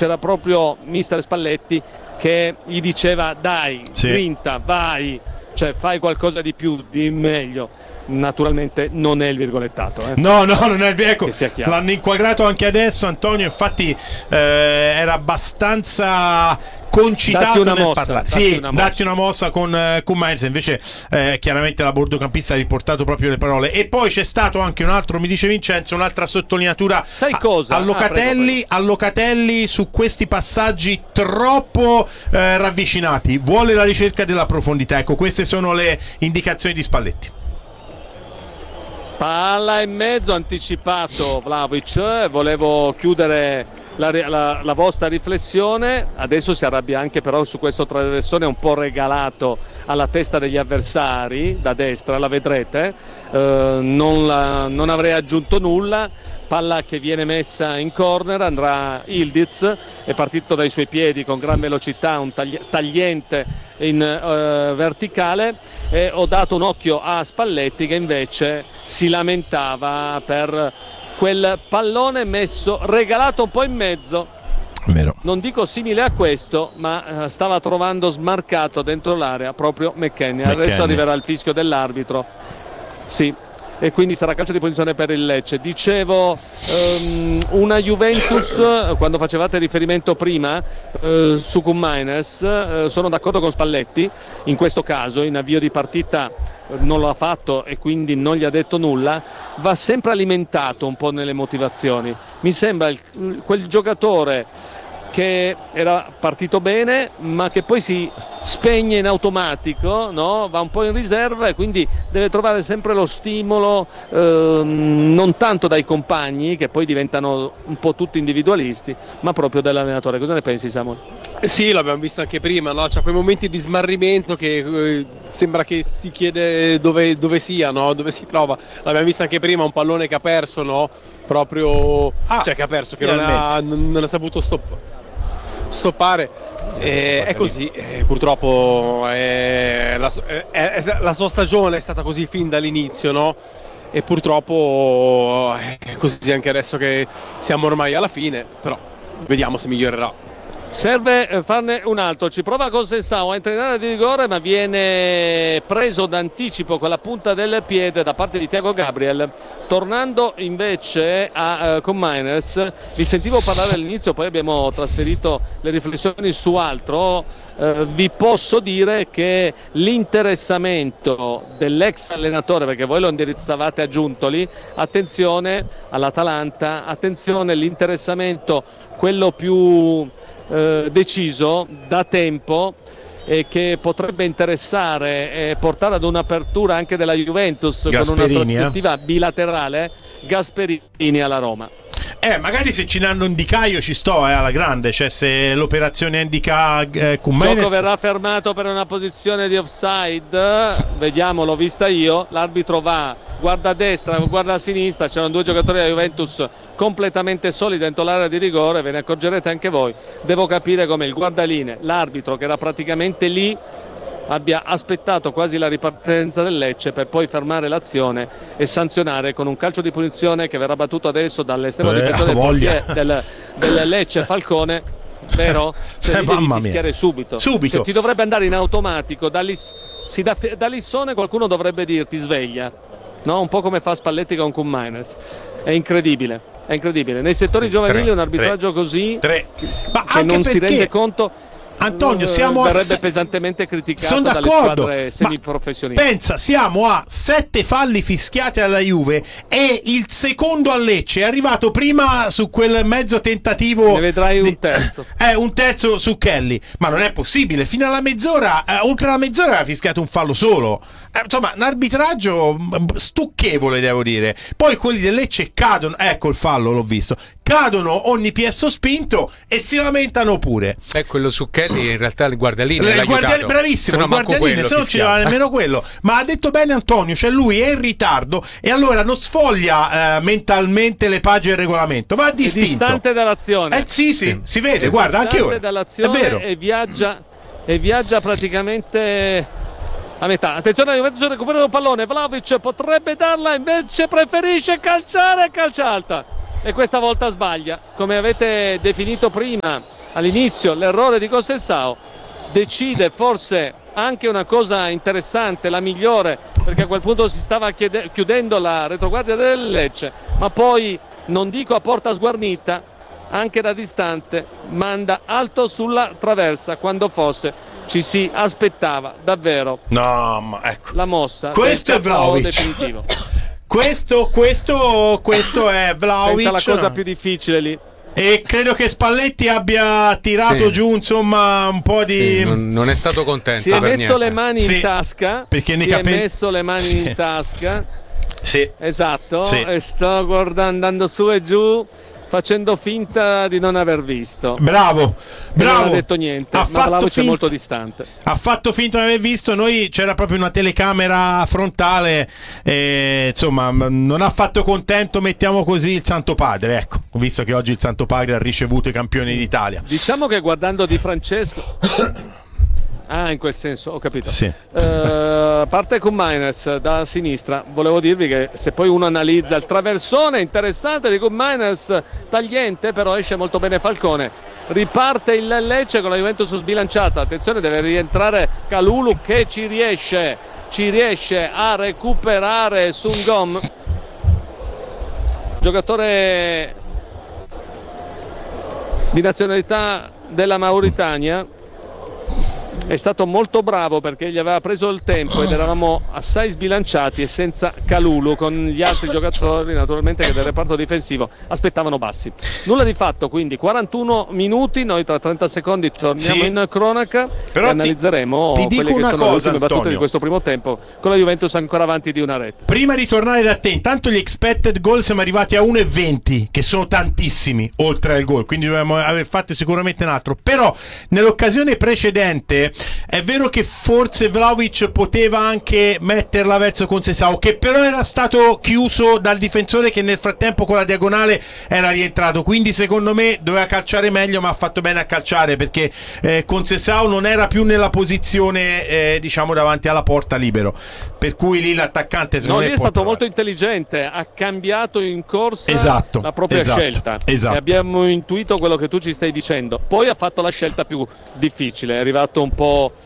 c'era proprio mister Spalletti che gli diceva dai, sì, grinta, vai, cioè fai qualcosa di più, di meglio. Naturalmente non è il virgolettato, no, non è il ecco, l'hanno inquadrato anche adesso Antonio, infatti era abbastanza concitato nel parlare. Datti una mossa con Myers, invece chiaramente la bordocampista ha riportato proprio le parole. E poi c'è stato anche un altro, mi dice Vincenzo, un'altra sottolineatura a Locatelli su questi passaggi troppo ravvicinati, vuole la ricerca della profondità. Ecco, queste sono le indicazioni di Spalletti. Palla in mezzo, anticipato Vlahovic. Volevo chiudere la vostra riflessione. Adesso si arrabbia anche però su questo traversone un po' regalato alla testa degli avversari da destra, la vedrete. Non avrei aggiunto nulla. Palla che viene messa in corner, andrà Ildiz, è partito dai suoi piedi con gran velocità, un tagliente in verticale, e ho dato un occhio a Spalletti che invece si lamentava per quel pallone regalato un po' in mezzo. Vero. Non dico simile a questo, ma stava trovando smarcato dentro l'area proprio McKennie. Adesso arriverà il fischio dell'arbitro. Sì. E quindi sarà calcio di punizione per il Lecce. Dicevo, una Juventus, quando facevate riferimento prima su Koumajnes, sono d'accordo con Spalletti, in questo caso in avvio di partita non lo ha fatto e quindi non gli ha detto nulla, va sempre alimentato un po' nelle motivazioni. Mi sembra quel giocatore che era partito bene ma che poi si spegne in automatico, no? Va un po' in riserva e quindi deve trovare sempre lo stimolo, non tanto dai compagni che poi diventano un po' tutti individualisti, ma proprio dall'allenatore. Cosa ne pensi, Samuel? Sì, l'abbiamo visto anche prima, no? C'è quei momenti di smarrimento che sembra che si chiede dove sia, no? Dove si trova. L'abbiamo visto anche prima, un pallone che ha perso, no? Proprio cioè che ha perso, che non ha saputo stoppare. È così, purtroppo la sua stagione è stata così fin dall'inizio, no? E purtroppo è così anche adesso che siamo ormai alla fine, però vediamo se migliorerà. Serve farne un altro, ci prova con Sensao a entrare in area di rigore, ma viene preso d'anticipo con la punta del piede da parte di Thiago Gabriel. Tornando invece a Koumajnes, vi sentivo parlare all'inizio, poi abbiamo trasferito le riflessioni su altro. Vi posso dire che l'interessamento dell'ex allenatore, perché voi lo indirizzavate a Giuntoli, attenzione all'Atalanta, attenzione l'interessamento, quello più deciso da tempo e che potrebbe interessare e portare ad un'apertura anche della Juventus Gasperini, con una prospettiva bilaterale, Gasperini alla Roma. Magari se ci danno un Dicaio ci sto alla grande, cioè se l'operazione indica Koumajnes. Il gioco verrà fermato per una posizione di offside, vediamo, l'ho vista io, l'arbitro guarda a destra, guarda a sinistra, c'erano due giocatori della Juventus completamente soli dentro l'area di rigore, ve ne accorgerete anche voi. Devo capire come il guardalinee, l'arbitro che era praticamente lì, abbia aspettato quasi la ripartenza del Lecce per poi fermare l'azione e sanzionare con un calcio di punizione che verrà battuto adesso dall'estremo difensore del Lecce, Falcone, vero? Cioè, devi fischiare subito. Cioè, ti dovrebbe andare in automatico da Lissone, qualcuno dovrebbe dirti sveglia, no? Un po' come fa Spalletti con Koumajnes. È incredibile. Nei settori giovanili un arbitraggio così che non si rende conto. Antonio, verrebbe pesantemente criticato dalle squadre semiprofessioniste. Pensa, siamo a 7 falli fischiati alla Juve e il secondo al Lecce è arrivato prima su quel mezzo tentativo. Ne vedrai un terzo. Un terzo su Kelly, ma non è possibile. Fino alla mezz'ora, oltre la mezz'ora aveva fischiato un fallo solo. Insomma, un arbitraggio stucchevole, devo dire. Poi quelli del Lecce cadono, ecco il fallo, l'ho visto. Cadono ogni piè sospinto e si lamentano pure. Quello su Kelly in realtà il guardalinee l'ha aiutato. Bravissimo, il guardalinee, se non ci va nemmeno quello. Ma ha detto bene Antonio, cioè lui è in ritardo e allora non sfoglia mentalmente le pagine del regolamento, va distinto. È distante dall'azione. Sì, si vede, guarda, anche ora. È vero. E viaggia praticamente a metà. Attenzione, Juventus recupera un pallone, Vlahovic potrebbe darla, invece preferisce calciare, calcia alta. e questa volta sbaglia, come avete definito prima all'inizio l'errore di Conceição. Decide forse anche una cosa interessante, la migliore, perché a quel punto si stava chiudendo la retroguardia del Lecce, ma poi, non dico a porta sguarnita, anche da distante manda alto sulla traversa, quando forse ci si aspettava davvero la mossa. Questo è Vlahovic definitivo. Questo è Vlahovic, la cosa più difficile lì. E credo che Spalletti abbia tirato giù insomma un po' di non è stato contento, si è messo le mani in tasca, perché è messo le mani in tasca, esatto, e sto andando su e giù facendo finta di non aver visto. Bravo. Non ha detto niente, ma Vlahovic è molto distante. Ha fatto finta di non aver visto. Noi c'era proprio una telecamera frontale, insomma, non ha fatto contento, mettiamo così, il Santo Padre, ecco, visto che oggi il Santo Padre ha ricevuto i campioni d'Italia. Diciamo che guardando Di Francesco in quel senso, ho capito. Parte con Miners da sinistra. Volevo dirvi che se poi uno analizza il traversone interessante di Miners, tagliente, però esce molto bene Falcone. Riparte il Lecce con la Juventus sbilanciata. Attenzione, deve rientrare Kalulu che ci riesce a recuperare Sungom, giocatore di nazionalità della Mauritania. È stato molto bravo perché gli aveva preso il tempo ed eravamo assai sbilanciati e senza Kalulu, con gli altri giocatori naturalmente che del reparto difensivo aspettavano bassi. Nulla di fatto, quindi 41 minuti, noi tra 30 secondi torniamo in cronaca. Però e analizzeremo quelle che sono le ultime battute di questo primo tempo, con la Juventus ancora avanti di una rete. Prima di tornare da te, intanto gli expected goal siamo arrivati a 1,20, che sono tantissimi oltre al gol, quindi dovremmo aver fatto sicuramente un altro. Però nell'occasione precedente è vero che forse Vlahovic poteva anche metterla verso Conceição, che però era stato chiuso dal difensore che nel frattempo con la diagonale era rientrato, quindi secondo me doveva calciare meglio, ma ha fatto bene a calciare perché Conceição non era più nella posizione diciamo davanti alla porta libero, per cui lì l'attaccante secondo me lì è stato molto intelligente, ha cambiato in corsa la propria scelta e abbiamo intuito quello che tu ci stai dicendo. Poi ha fatto la scelta più difficile, è arrivato un po'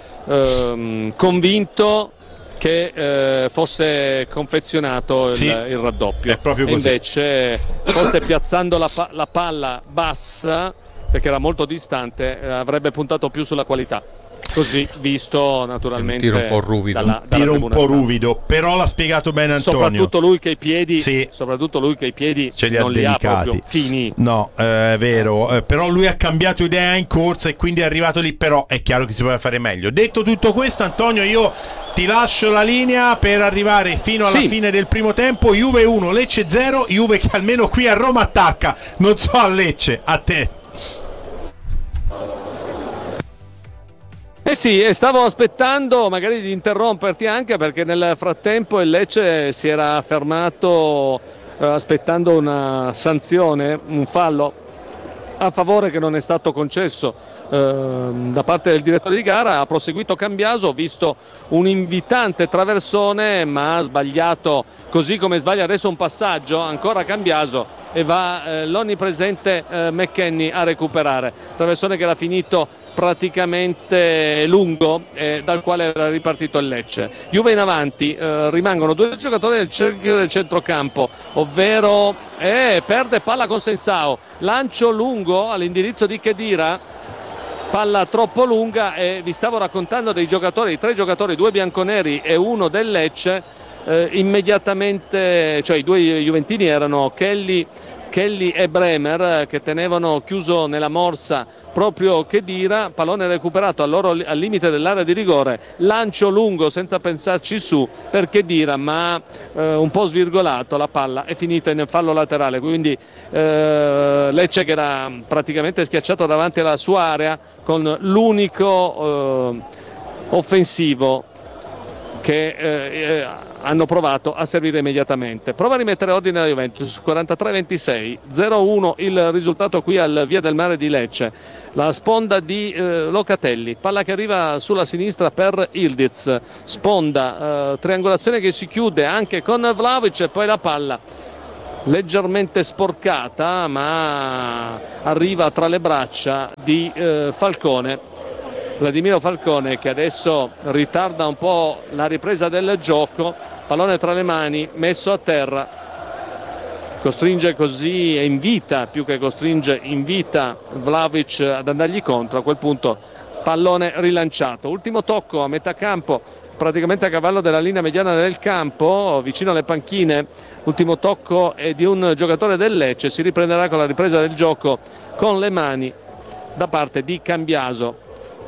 convinto che fosse confezionato il raddoppio, è proprio così. Invece forse piazzando la palla bassa, perché era molto distante, avrebbe puntato più sulla qualità. Così visto naturalmente tiro un po' ruvido, ruvido, però l'ha spiegato bene Antonio. Soprattutto lui che i piedi ce li non ha li delicati. Ha proprio fini. No, è vero, però lui ha cambiato idea in corsa e quindi è arrivato lì, però è chiaro che si poteva fare meglio. Detto tutto questo, Antonio, io ti lascio la linea per arrivare fino alla fine del primo tempo. Juve 1, Lecce 0, Juve che almeno qui a Roma attacca, non so a Lecce, a te. Sì, e stavo aspettando magari di interromperti anche perché nel frattempo il Lecce si era fermato aspettando una sanzione, un fallo a favore che non è stato concesso da parte del direttore di gara. Ha proseguito Cambiaso, visto un invitante traversone ma ha sbagliato, così come sbaglia adesso un passaggio ancora Cambiaso, e va l'onnipresente McKennie a recuperare. Traversone che era finito praticamente lungo, dal quale era ripartito il Lecce. Juve in avanti, rimangono due giocatori del cerchio del centrocampo, ovvero perde palla con Conceição, lancio lungo all'indirizzo di Khedira, palla troppo lunga, e vi stavo raccontando dei giocatori, 3 giocatori, 2 bianconeri e uno del Lecce, immediatamente, cioè i 2 juventini erano Kelly e Bremer, che tenevano chiuso nella morsa proprio Khedira. Pallone recuperato al limite dell'area di rigore, lancio lungo senza pensarci su per Khedira, ma un po' svirgolato, la palla è finita in fallo laterale, quindi Lecce che era praticamente schiacciato davanti alla sua area con l'unico offensivo che hanno provato a servire immediatamente. Prova a rimettere ordine alla Juventus, 43-26, 0-1 il risultato qui al Via del Mare di Lecce. La sponda di Locatelli, palla che arriva sulla sinistra per Ildiz, sponda, triangolazione che si chiude anche con Vlahovic, e poi la palla leggermente sporcata, ma arriva tra le braccia di Falcone, Vladimiro Falcone, che adesso ritarda un po' la ripresa del gioco. Pallone tra le mani, messo a terra, costringe così e invita, più che costringe, invita Vlahovic ad andargli contro. A quel punto pallone rilanciato, ultimo tocco a metà campo, praticamente a cavallo della linea mediana del campo, vicino alle panchine. Ultimo tocco è di un giocatore del Lecce, si riprenderà con la ripresa del gioco con le mani da parte di Cambiaso,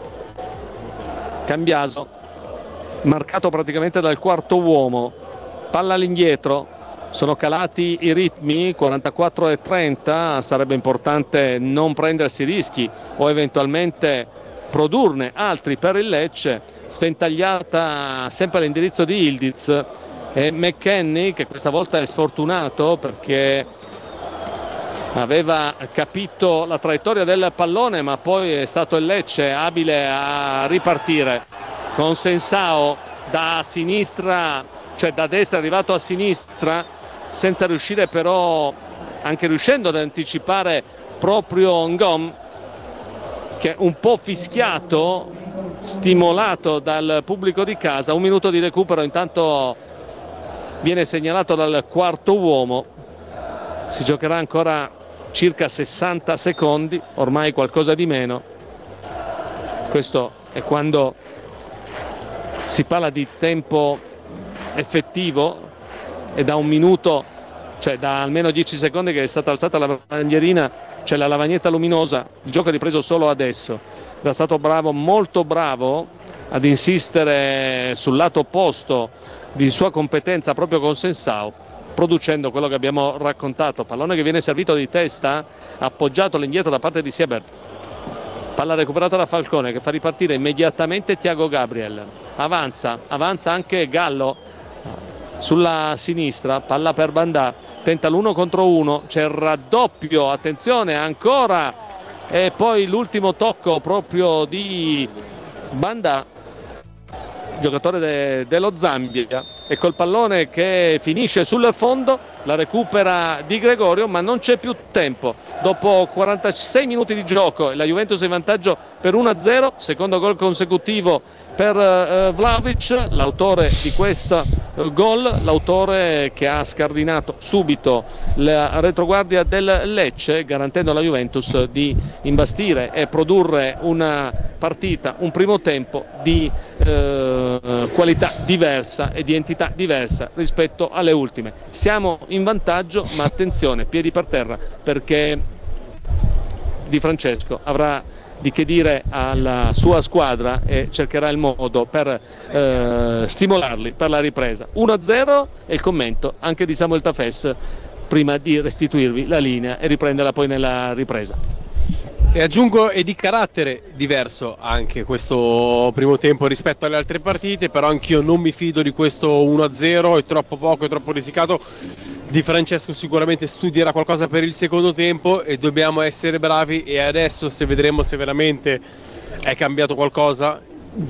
marcato praticamente dal quarto uomo. Palla all'indietro, sono calati i ritmi, 44-30, sarebbe importante non prendersi rischi o eventualmente produrne altri per il Lecce. Sventagliata sempre all'indirizzo di Ildiz e McKennie, che questa volta è sfortunato perché aveva capito la traiettoria del pallone, ma poi è stato il Lecce abile a ripartire con Sensao da sinistra, cioè da destra è arrivato a sinistra, senza riuscire però, anche riuscendo ad anticipare proprio Ngom, che è un po' fischiato, stimolato dal pubblico di casa. Un minuto di recupero, intanto viene segnalato dal quarto uomo. Si giocherà ancora circa 60 secondi, ormai qualcosa di meno. Questo è quando si parla di tempo effettivo, e da un minuto, cioè da almeno 10 secondi che è stata alzata la bandierina, cioè la lavagnetta luminosa. Il gioco è ripreso solo adesso. Era stato bravo, molto bravo, ad insistere sul lato opposto di sua competenza proprio con Sensao, producendo quello che abbiamo raccontato. Pallone che viene servito di testa, appoggiato all'indietro da parte di Siebert. Palla recuperata da Falcone, che fa ripartire immediatamente Thiago Gabriel. Avanza anche Gallo sulla sinistra, palla per Bandà, tenta l'1 contro 1, c'è il raddoppio, attenzione ancora, e poi l'ultimo tocco proprio di Bandà, giocatore dello Zambia, e col pallone che finisce sul fondo la recupera Di Gregorio, ma non c'è più tempo. Dopo 46 minuti di gioco la Juventus è in vantaggio per 1-0, secondo gol consecutivo per Vlahovic, l'autore di questo gol, l'autore che ha scardinato subito la retroguardia del Lecce, garantendo alla Juventus di imbastire e produrre una partita, un primo tempo di qualità diversa e di entità diversa rispetto alle ultime. Siamo in vantaggio, ma attenzione, piedi per terra, perché Di Francesco avrà di che dire alla sua squadra e cercherà il modo per stimolarli per la ripresa. 1-0 e il commento anche di Samuel Tafes prima di restituirvi la linea e riprenderla poi nella ripresa. E aggiungo, è di carattere diverso anche questo primo tempo rispetto alle altre partite, però anch'io non mi fido di questo 1-0, è troppo poco, è troppo risicato. Di Francesco sicuramente studierà qualcosa per il secondo tempo e dobbiamo essere bravi, e adesso vedremo se veramente è cambiato qualcosa,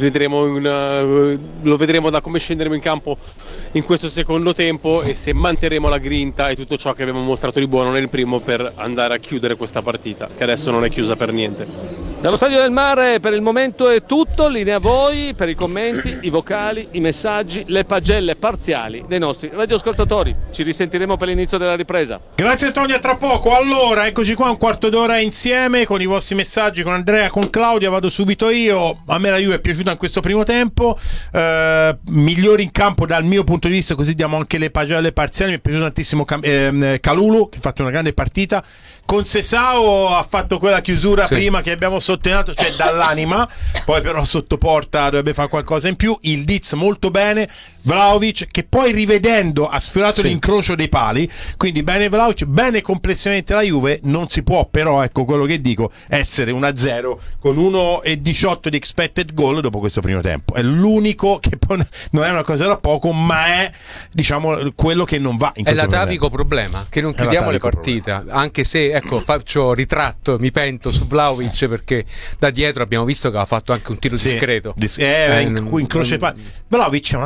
lo vedremo da come scenderemo in campo in questo secondo tempo e se manterremo la grinta e tutto ciò che abbiamo mostrato di buono nel primo per andare a chiudere questa partita, che adesso non è chiusa per niente. Dallo Stadio del Mare per il momento è tutto, linea a voi per i commenti, i vocali, i messaggi, le pagelle parziali dei nostri radioascoltatori. Ci risentiremo per l'inizio della ripresa. Grazie Antonio, a tra poco. Allora, eccoci qua, un quarto d'ora insieme con i vostri messaggi, con Andrea, con Claudia. Vado subito io. A me la Juve è piaciuta in questo primo tempo, migliori in campo dal mio punto di vista, così diamo anche le pagelle parziali. Mi è piaciuto tantissimo Calulu, che ha fatto una grande partita. Con Sesao ha fatto quella chiusura prima che abbiamo sottolineato, cioè dall'anima, poi però sotto porta dovrebbe fare qualcosa in più. Il Diz molto bene, Vlahovic che poi rivedendo ha sfiorato l'incrocio dei pali, quindi bene Vlahovic, bene complessivamente la Juve. Non si può però, ecco quello che dico, essere 1-0 con 1,18 di expected goal dopo questo primo tempo. È l'unico che poi non è una cosa da poco, ma è diciamo quello che non va in questo momento. È l'atavico problema, che non chiudiamo le partite, anche se ecco, faccio ritratto, mi pento su Vlahovic perché da dietro abbiamo visto che ha fatto anche un tiro discreto. In croce pali. Vlahovic è un attaccante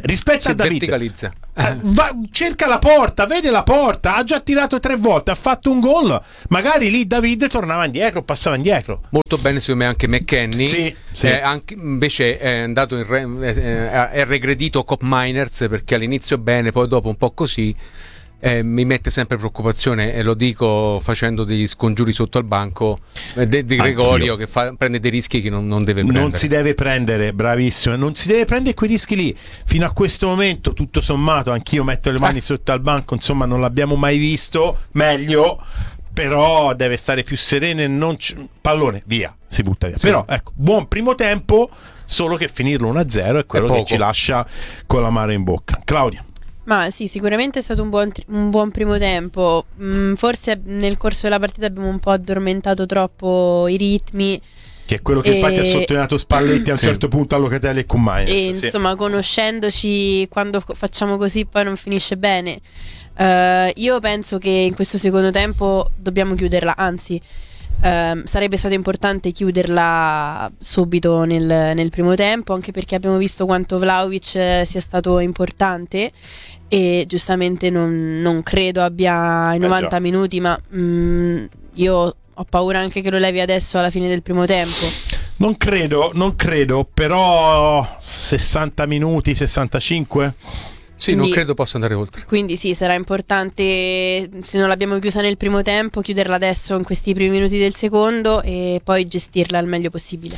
rispetto a David. Verticalizza. Cerca la porta, vede la porta, ha già tirato 3 volte, ha fatto un gol, magari lì David tornava indietro, passava indietro. Molto bene secondo me anche McKennie, sì. Anche, invece è andato è regredito Cop Miners, perché all'inizio bene, poi dopo un po' così. Mi mette sempre preoccupazione, e lo dico facendo degli scongiuri sotto al banco di Gregorio, che prende dei rischi che non deve prendere. Non si deve prendere, bravissimo, non si deve prendere quei rischi lì. Fino a questo momento, tutto sommato, anch'io metto le mani sotto al banco, insomma non l'abbiamo mai visto meglio, però deve stare più sereno e pallone, via, si butta via. Sì. Però ecco, buon primo tempo, solo che finirlo 1-0 è quello che ci lascia con l'amaro in bocca. Claudia. Ma sì, sicuramente è stato un buon primo tempo. Forse nel corso della partita abbiamo un po' addormentato troppo i ritmi, che è quello che infatti ha sottolineato Spalletti a un certo punto a Locatelli e Koeman. E insomma, conoscendoci, quando facciamo così poi non finisce bene. Io penso che in questo secondo tempo dobbiamo chiuderla, anzi sarebbe stato importante chiuderla subito nel primo tempo, anche perché abbiamo visto quanto Vlahovic sia stato importante, e giustamente non credo abbia i 90 minuti, ma io ho paura anche che lo levi adesso alla fine del primo tempo. Non credo, però 60 minuti, 65? Sì, quindi, non credo possa andare oltre. Quindi sì, sarà importante, se non l'abbiamo chiusa nel primo tempo, chiuderla adesso in questi primi minuti del secondo e poi gestirla al meglio possibile.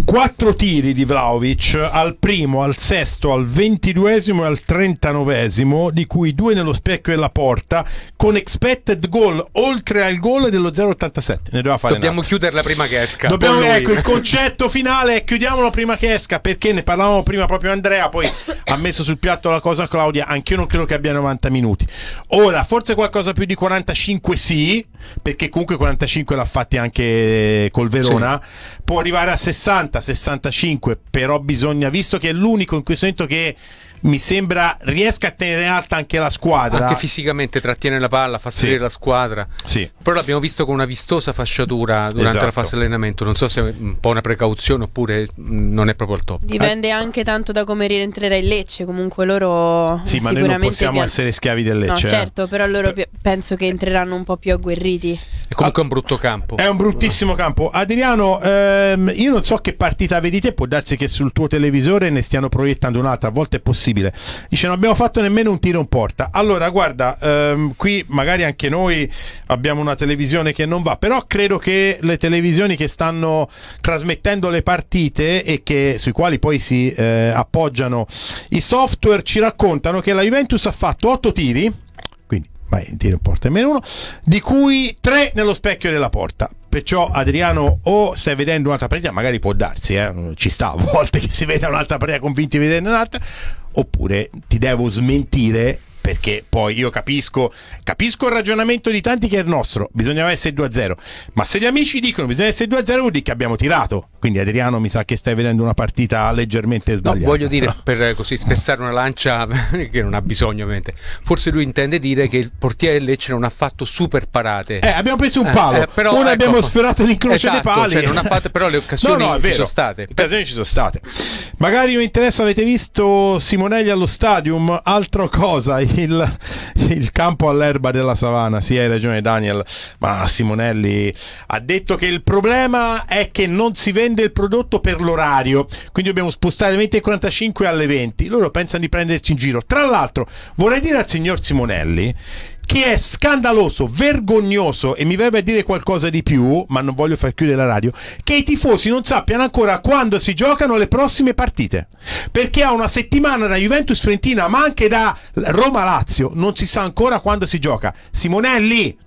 4 tiri di Vlahovic, al primo, al sesto, al 22esimo e al 39esimo, di cui 2 nello specchio della porta, con expected goal oltre al gol dello 0,87. Ne doveva fare. Dobbiamo chiuderla prima che esca. Ecco, il concetto finale è: chiudiamolo prima che esca, perché ne parlavamo prima proprio Andrea, poi ha messo sul piatto la cosa Claudia. Anch'io non credo che abbia 90 minuti. Ora, forse qualcosa più di 45 sì, perché comunque 45 l'ha fatti anche col Verona. Sì. Può arrivare a 60, 65, però bisogna, visto che è l'unico in questo momento che mi sembra riesca a tenere alta anche la squadra, anche fisicamente trattiene la palla, fa salire la squadra. Sì. Però l'abbiamo visto con una vistosa fasciatura durante la fase di allenamento. Non so se è un po' una precauzione oppure non è proprio al top. Dipende anche tanto da come rientrerà il Lecce. Comunque loro sì, ma noi non possiamo essere schiavi del Lecce. No, certo, però loro penso che entreranno un po' più agguerriti. È comunque un brutto campo. È un bruttissimo campo. Adriano, io non so che partita vedi te, può darsi che sul tuo televisore ne stiano proiettando un'altra, a volte è possibile. Dice: non abbiamo fatto nemmeno un tiro in porta. Allora guarda, qui magari anche noi abbiamo una televisione che non va, però credo che le televisioni che stanno trasmettendo le partite e sui quali poi si appoggiano i software ci raccontano che la Juventus ha fatto 8 tiri, quindi vai, tiro in porta nemmeno uno, di cui 3 nello specchio della porta. Perciò Adriano, o stai vedendo un'altra partita, magari può darsi, ci sta a volte che si veda un'altra partita convinti di vederne un'altra, oppure ti devo smentire, perché poi io capisco il ragionamento di tanti che è il nostro, bisognava essere 2-0, ma se gli amici dicono bisogna essere 2-0 vuol dire che abbiamo tirato. Quindi Adriano, mi sa che stai vedendo una partita leggermente sbagliata. No, voglio dire, per così spezzare una lancia che non ha bisogno ovviamente, forse lui intende dire che il portiere Lecce non ha fatto super parate. Abbiamo preso un palo, però, ecco, abbiamo sfiorato l'incrocio dei pali, cioè non ha fatto, però le occasioni ci sono state. Le occasioni ci sono state. Magari mi interessa, avete visto Simonelli allo stadium? Altro cosa, il campo all'erba della savana. Sì, hai ragione Daniel, ma Simonelli ha detto che il problema è che non si vende il prodotto per l'orario, quindi dobbiamo spostare le 20:45 alle 20. Loro pensano di prenderci in giro. Tra l'altro vorrei dire al signor Simonelli che è scandaloso, vergognoso, e mi verrebbe a dire qualcosa di più, ma non voglio far chiudere la radio, che i tifosi non sappiano ancora quando si giocano le prossime partite, perché a una settimana da Juventus-Fiorentina, ma anche da Roma-Lazio, non si sa ancora quando si gioca. Simonelli,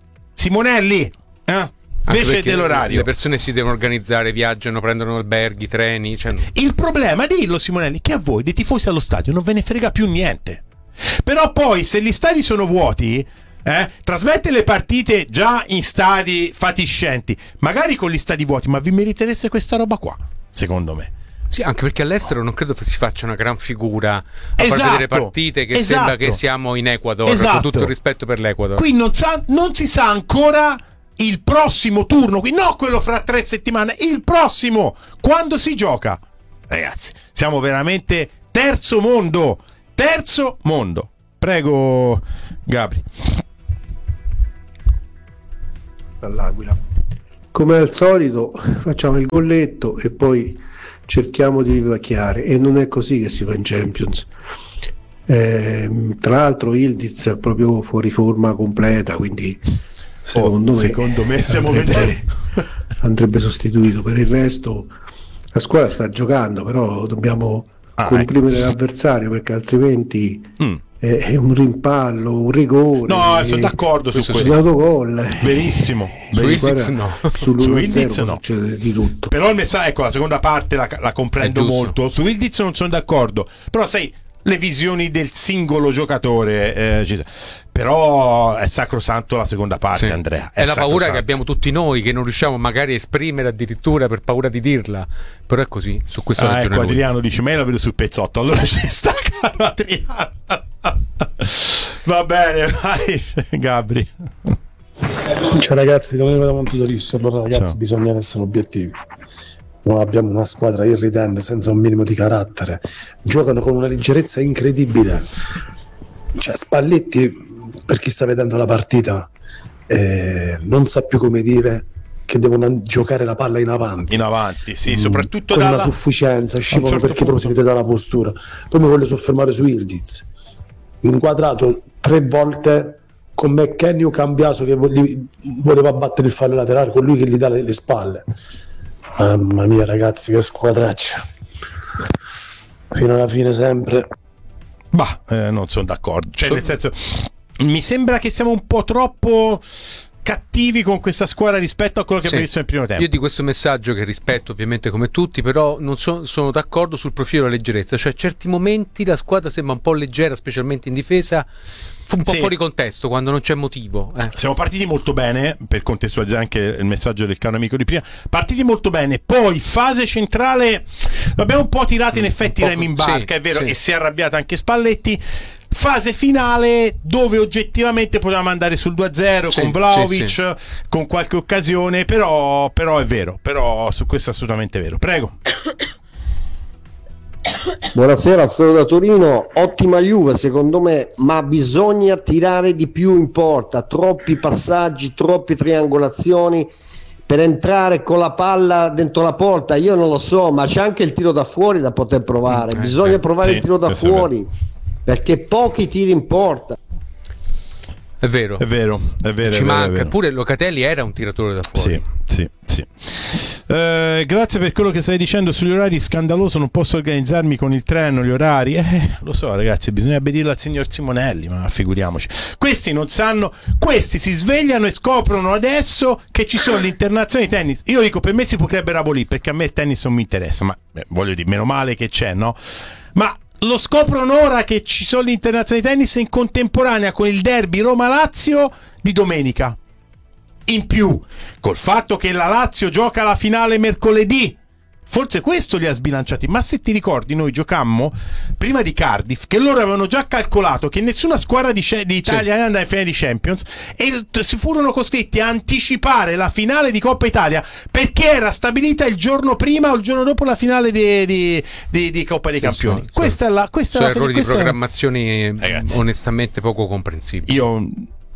invece dell'orario le persone si devono organizzare, viaggiano, prendono alberghi, treni, cioè... Il problema, dillo Simonelli, che a voi dei tifosi allo stadio non ve ne frega più niente, però poi se gli stadi sono vuoti, trasmette le partite già in stadi fatiscenti, magari con gli stadi vuoti, ma vi meritereste questa roba qua, secondo me. Sì, anche perché all'estero non credo si faccia una gran figura a far vedere partite che sembra che siamo in Ecuador, con tutto il rispetto per l'Ecuador. Qui non si sa ancora il prossimo turno, qui no, quello fra 3 settimane, il prossimo, quando si gioca. Ragazzi, siamo veramente terzo mondo, terzo mondo. Prego Gabri. Dall'Aquila, come al solito facciamo il golletto e poi cerchiamo di vivacchiare, e non è così che si va in Champions. Tra l'altro Ildiz è proprio fuori forma completa, quindi secondo me stiamo vedendo andrebbe sostituito. Per il resto la squadra sta giocando, però dobbiamo comprimere l'avversario, perché altrimenti è un rimpallo, un rigore. No, sono d'accordo su questo. Gol. Verissimo. Su Ildiz no. Su Ildiz no. Succede di tutto. Però il messaggio, ecco, la seconda parte la comprendo molto. Su Ildiz non sono d'accordo. Però sai, le visioni del singolo giocatore però è sacrosanto la seconda parte, sì. Andrea, è la paura che abbiamo tutti noi, che non riusciamo magari a esprimere addirittura per paura di dirla, però è così, su questo ragione ecco, Adriano dice ma io la vedo sul pezzotto, allora ci sta, caro Adriano. Va bene, vai Gabri. Ciao ragazzi, da Montedorisio. Allora ragazzi, bisogna essere obiettivi. Non abbiamo una squadra irridente, senza un minimo di carattere, giocano con una leggerezza incredibile. Cioè Spalletti, per chi sta vedendo la partita, non sa più come dire che devono giocare la palla in avanti, sì, soprattutto con una sufficienza, scivolano certo perché però si vede dalla postura. Poi mi voglio soffermare su Ildiz, inquadrato 3 volte con McKennie o Cambiaso che voleva battere il fallo laterale, con lui che gli dà le spalle. Mamma mia ragazzi, che squadraccia, fino alla fine sempre. Non sono d'accordo, cioè nel senso, mi sembra che siamo un po' troppo cattivi con questa squadra rispetto a quello che abbiamo visto nel primo tempo. Io di questo messaggio, che rispetto ovviamente come tutti, però non sono d'accordo sul profilo della leggerezza, cioè certi momenti la squadra sembra un po' leggera, specialmente in difesa, un po' fuori contesto quando non c'è motivo. Siamo partiti molto bene, per contestualizzare anche il messaggio del caro amico di prima, partiti molto bene, poi fase centrale l'abbiamo un po' tirata in effetti Remi in barca, è vero, e si è arrabbiata anche Spalletti. Fase finale dove oggettivamente potevamo andare sul 2-0 con Vlahovic, con qualche occasione, però è vero, però su questo è assolutamente vero. Prego. Buonasera, Alfredo da Torino. Ottima Juve secondo me, ma bisogna tirare di più in porta, troppi passaggi, troppe triangolazioni per entrare con la palla dentro la porta. Io non lo so, ma c'è anche il tiro da fuori da poter provare, bisogna provare il tiro da fuori, perché pochi tiri in porta. È vero. Ci manca. Pure Locatelli era un tiratore da fuori. Sì. Grazie per quello che stai dicendo sugli orari. Scandaloso, non posso organizzarmi con il treno, gli orari. Lo so ragazzi, bisognerebbe dirlo al signor Simonelli, ma figuriamoci. Questi non sanno, questi si svegliano e scoprono adesso che ci sono le internazionali di tennis. Io dico, per me si potrebbero abolire, perché a me il tennis non mi interessa, ma voglio dire, meno male che c'è, no? Ma lo scoprono ora che ci sono le internazionali di tennis in contemporanea con il derby Roma-Lazio di domenica. In più, col fatto che la Lazio gioca la finale mercoledì, forse questo li ha sbilanciati. Ma se ti ricordi, noi giocammo prima di Cardiff, che loro avevano già calcolato che nessuna squadra di Italia andava in finale di Champions, e si furono costretti a anticipare la finale di Coppa Italia perché era stabilita il giorno prima o il giorno dopo la finale di Coppa dei Campioni. Questa è la errori di programmazione, ragazzi, onestamente poco comprensibili.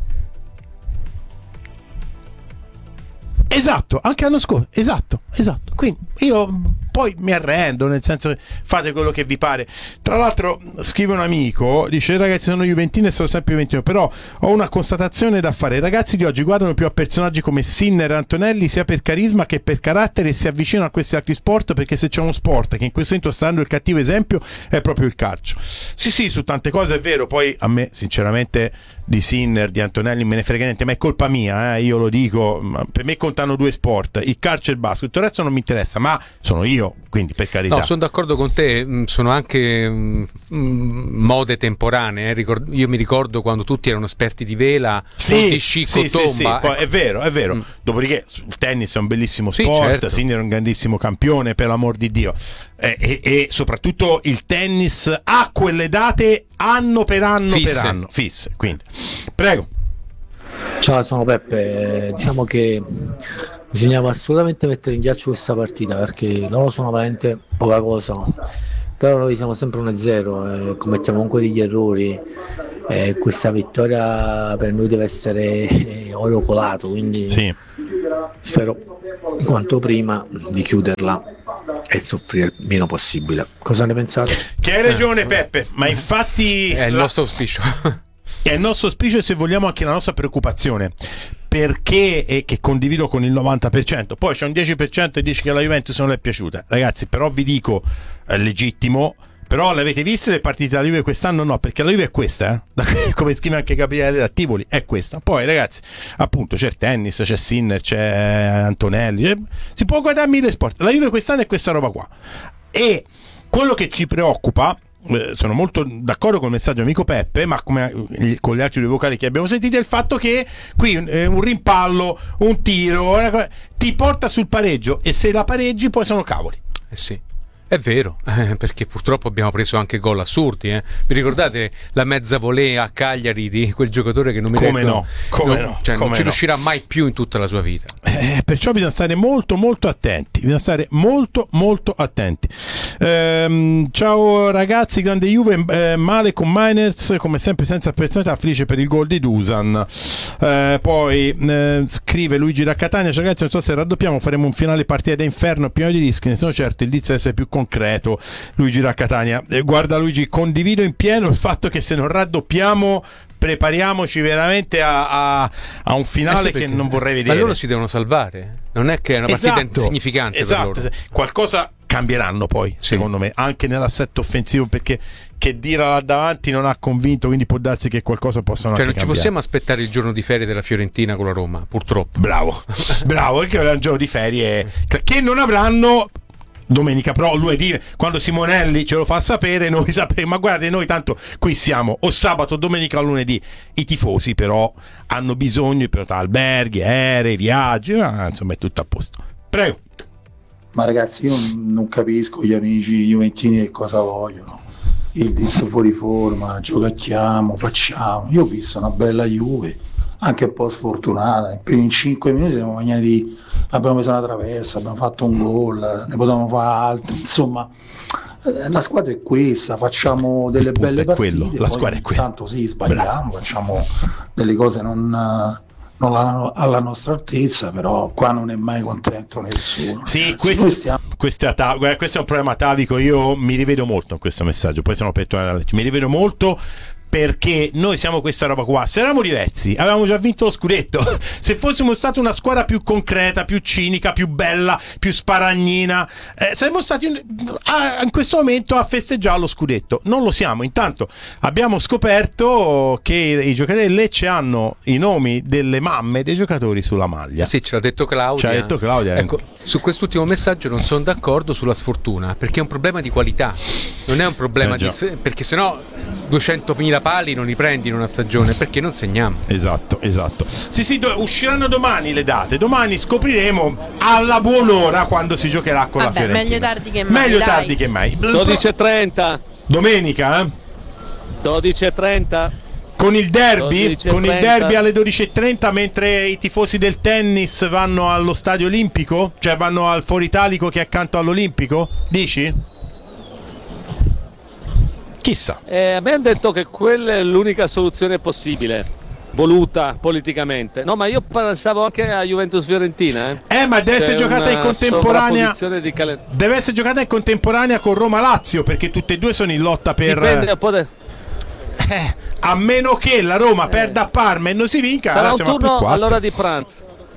Esatto, anche l'anno scorso, esatto. Quindi io poi mi arrendo, nel senso che fate quello che vi pare. Tra l'altro scrive un amico, dice: ragazzi, sono juventino e sono sempre juventino, però ho una constatazione da fare. I ragazzi di oggi guardano più a personaggi come Sinner e Antonelli, sia per carisma che per carattere, e si avvicinano a questi altri sport, perché se c'è uno sport che in questo momento sta dando il cattivo esempio è proprio il calcio. Sì, su tante cose è vero. Poi a me sinceramente di Sinner, di Antonelli me ne frega niente, ma è colpa mia, io lo dico, per me contano 2 sport, il calcio e il basket, tutto il resto non mi interessa, ma sono io, quindi per carità. No, sono d'accordo con te, sono anche mode temporanee, io mi ricordo quando tutti erano esperti di vela, di sci con tomba. Poi, è vero. Dopodiché il tennis è un bellissimo sport, certo. Sinner è un grandissimo campione, per l'amor di Dio, e soprattutto il tennis ha quelle date anno per anno fisse, quindi prego. Ciao, sono Peppe. Diciamo che bisognava assolutamente mettere in ghiaccio questa partita, perché loro sono veramente poca cosa. però noi siamo sempre 1-0, commettiamo ancora degli errori, questa vittoria per noi deve essere oro colato, quindi sì. Spero quanto prima di chiuderla e soffrire il meno possibile. Cosa ne pensate? Che hai ragione Peppe, ma infatti è il nostro auspicio. È il nostro auspicio e, se vogliamo, anche la nostra preoccupazione, perché, e che condivido con il 90%, poi c'è un 10% e dice che la Juventus non le è piaciuta. Ragazzi, però vi dico, è legittimo, però l'avete viste le partite della Juve quest'anno? No, perché la Juve è questa, come scrive anche Gabriele da Tivoli, è questa. Poi ragazzi, appunto, c'è il tennis, c'è Sinner, c'è Antonelli, si può guardare 1000 sport. La Juve quest'anno è questa roba qua, e quello che ci preoccupa, sono molto d'accordo con il messaggio amico Peppe, ma come con gli altri due vocali che abbiamo sentito, è il fatto che qui un rimpallo, un tiro ti porta sul pareggio, e se la pareggi poi sono cavoli. Sì, è vero, perché purtroppo abbiamo preso anche gol assurdi. Vi ricordate la mezza volée a Cagliari di quel giocatore che non mi ricordo? Come no? Cioè, non ci riuscirà mai più in tutta la sua vita. Perciò bisogna stare molto attenti. Bisogna stare molto attenti. Ciao ragazzi, grande Juve, male con Miners, come sempre senza personalità, felice per il gol di Dusan. Poi scrive Luigi da Catania: ciao ragazzi, non so se raddoppiamo, faremo un finale partita da inferno pieno di rischi, ne sono certo, il Diz essere più concreto. Luigi da Catania, guarda Luigi, condivido in pieno il fatto che se non raddoppiamo prepariamoci veramente a un finale che non vorrei vedere. Ma loro si devono salvare, non è che è una partita insignificante per loro. Qualcosa cambieranno poi, secondo me, anche nell'assetto offensivo, perché che Dira là davanti non ha convinto, quindi può darsi che qualcosa possano anche non cambiare. Ci possiamo aspettare il giorno di ferie della Fiorentina con la Roma, purtroppo. Bravo, perché è un giorno di ferie che non avranno domenica, però lunedì, quando Simonelli ce lo fa sapere, noi sapremo. Ma guardate, noi tanto qui siamo o sabato, domenica o lunedì. I tifosi però hanno bisogno di prenotare alberghi, aerei, viaggi, ma insomma è tutto a posto. Prego. Ma ragazzi, io non capisco gli amici juventini che cosa vogliono. Il Diz fuori forma, giochiamo, facciamo. Io ho visto una bella Juve, anche un po' sfortunata. I primi 5 minuti siamo bagnati, abbiamo preso una traversa, abbiamo fatto un gol, ne potevamo fare altri, insomma la squadra è questa, facciamo delle belle partite, la squadra è quella. Tanto sì, sbagliamo, facciamo delle cose non alla nostra altezza, però qua non è mai contento nessuno. Sì, questo è un problema atavico. Io mi rivedo molto in questo messaggio, poi sono mi rivedo molto, perché noi siamo questa roba qua. Se eravamo diversi, avevamo già vinto lo scudetto. Se fossimo stati una squadra più concreta, più cinica, più bella, più sparagnina, saremmo stati in questo momento a festeggiare lo scudetto. Non lo siamo. Intanto abbiamo scoperto che i giocatori del Lecce hanno i nomi delle mamme dei giocatori sulla maglia. Sì, ce l'ha detto Claudia. Ecco, su quest'ultimo messaggio non sono d'accordo sulla sfortuna, perché è un problema di qualità, non è un problema perché sennò 200.000 pali non li prendi in una stagione, perché non segniamo. Esatto. Sì, usciranno domani le date. Domani scopriremo alla buon'ora quando si giocherà con la Fiorentina. Meglio tardi che mai. 12:30 domenica, 12:30 con il derby alle 12:30, mentre i tifosi del tennis vanno allo stadio olimpico, cioè vanno al Foro Italico che è accanto all'Olimpico, dici? Chissà. A me hanno detto che quella è l'unica soluzione possibile, voluta politicamente. No, ma io pensavo anche a Juventus-Fiorentina. Ma deve essere giocata in contemporanea. Deve essere giocata in contemporanea con Roma-Lazio, perché tutte e due sono in lotta per. Dipende un po' a meno che la Roma perda a Parma e non si vinca, sarà un siamo turno a all'ora di pranzo.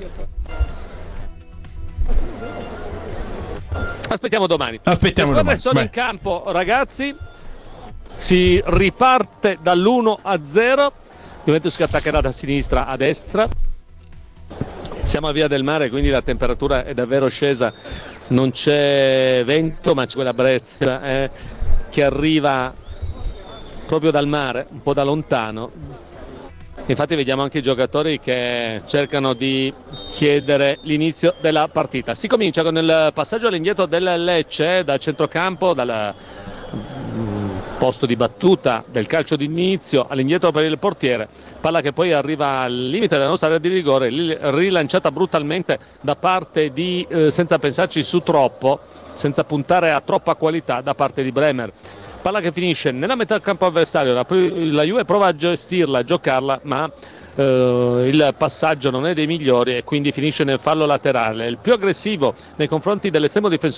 Aspettiamo domani. Le squadre sono in campo, ragazzi. Si riparte dall'1-0. Juventus che attaccherà da sinistra a destra. Siamo a Via del Mare, quindi la temperatura è davvero scesa. Non c'è vento, ma c'è quella brezza che arriva proprio dal mare, un po' da lontano. Infatti vediamo anche i giocatori che cercano di chiedere l'inizio della partita. Si comincia con il passaggio all'indietro del Lecce, dal centrocampo, posto di battuta del calcio d'inizio, all'indietro per il portiere, palla che poi arriva al limite della nostra area di rigore, rilanciata brutalmente da parte di, senza pensarci su troppo, senza puntare a troppa qualità, da parte di Bremer. Palla che finisce nella metà del campo avversario, la Juve prova a gestirla, a giocarla, ma il passaggio non è dei migliori e quindi finisce nel fallo laterale. Il più aggressivo nei confronti dell'estremo difensore